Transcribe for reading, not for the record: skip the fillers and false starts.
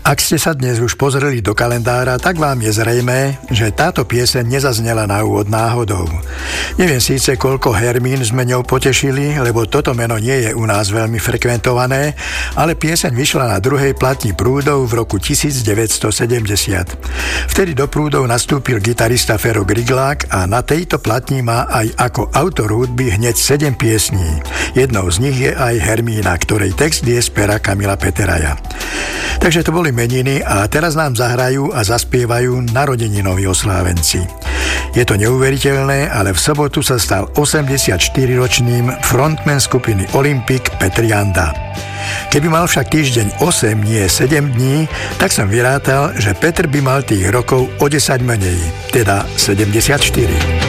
Ak ste sa dnes už pozreli do kalendára, tak vám je zrejmé, že táto pieseň nezaznela na úvod náhodou. Neviem síce, koľko Hermín sme ňou potešili, lebo toto meno nie je u nás veľmi frekventované, ale pieseň vyšla na druhej platni Prúdov v roku 1970. Vtedy do Prúdov nastúpil gitarista Fero Griglák a na tejto platni má aj ako autor hudby hneď 7 piesní. Jednou z nich je aj Hermína, ktorej text je z pera Kamila Peteraja. Takže to boli meniny a teraz nám zahrajú a zaspievajú narodeninoví oslávenci. Je to neuveriteľné, ale v sobotu sa stal 84-ročným frontman skupiny Olympic Petr Janda. Keby mal však týždeň 8, nie 7 dní, tak som vyrátal, že Petr by mal tých rokov o 10 menej, teda 74.